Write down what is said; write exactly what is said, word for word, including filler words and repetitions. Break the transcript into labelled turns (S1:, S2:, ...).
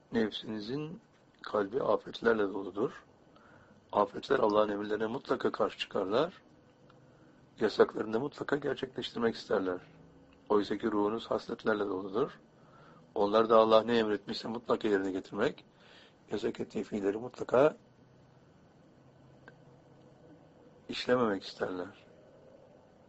S1: Nefsinizin kalbi afetlerle doludur. Afetler Allah'ın emirlerine mutlaka karşı çıkarlar. Yasaklarını da mutlaka gerçekleştirmek isterler. Oysa ki ruhunuz hasletlerle doludur. Onlar da Allah ne emretmişse mutlaka yerine getirmek, yasak ettiği fiilleri mutlaka işlememek isterler.